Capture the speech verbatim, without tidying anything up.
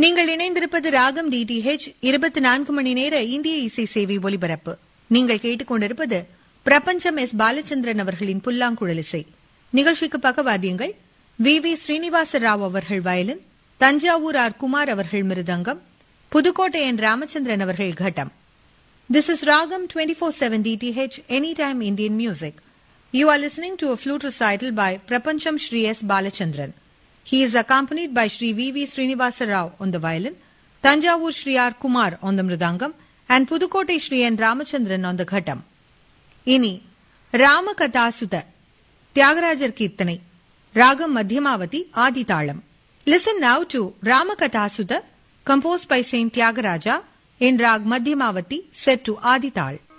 நீங்கள் இணைந்திருப்பது ராகம் டிடிஹெச் இருபத்தி நான்கு மணி நேர இந்திய இசை சேவை ஒலிபரப்பு. நீங்கள் கேட்டுக்கொண்டிருப்பது பிரபஞ்சம் எஸ் பாலச்சந்திரன் அவர்களின் புல்லாங்குழல் இசை நிகழ்ச்சிக்கு பக்கவாத்தியங்கள். வி வி ஸ்ரீனிவாச ராவ் அவர்கள் வயலின், தஞ்சாவூர் ஆர் குமார் அவர்கள் மிருதங்கம், புதுக்கோட்டை என் ராமச்சந்திரன் அவர்கள் கட்டம். This is Ragam twenty-four seven D T H Anytime Indian Music. You are listening to a flute recital by Prapancham Shri S. Balachandran. He is accompanied by Shri V V Srinivasa Rao on the violin, Tanjavur Shri R. Kumar on the mridangam, and Pudukkottai Shri N. Ramachandran on the ghattam. Ini Ramakatasuta Tyagarajar Kirtanai Ragam Madhyamavati Adithalam. Listen now to Ramakatasuta composed by Saint Tyagaraja in Rag Madhyamavati set to Adithal.